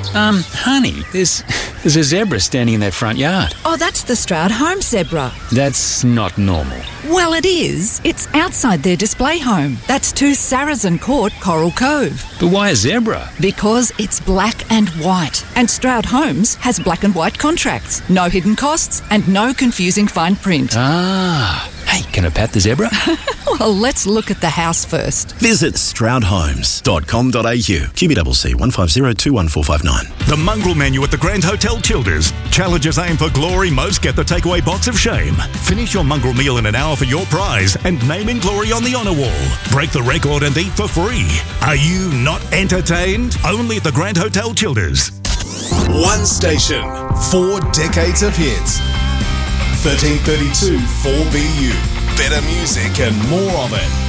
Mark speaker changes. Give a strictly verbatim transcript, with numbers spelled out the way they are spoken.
Speaker 1: Um, honey, there's there's a zebra standing in their front yard.
Speaker 2: Oh, that's the Stroud Home zebra.
Speaker 1: That's not normal.
Speaker 2: Well, it is. It's outside their display home. That's two Saracen Court, Coral Cove.
Speaker 1: But why a zebra?
Speaker 2: Because it's black and white. And Stroud Homes has black and white contracts. No hidden costs and no confusing fine print.
Speaker 1: Ah. Hey, can I pat the zebra?
Speaker 2: Well, let's look at the house first.
Speaker 3: Visit stroud homes dot com dot a u. Q B C C one five zero two one four five nine.
Speaker 4: The mongrel menu at the Grand Hotel Childers. Challengers aim for glory, most get the takeaway box of shame. Finish your mongrel meal in an hour for your prize and name in glory on the honour wall. Break the record and eat for free. Are you not entertained? Only at the Grand Hotel Childers.
Speaker 5: One station, four decades of hits. thirteen thirty-two four B U. Better music and more of it.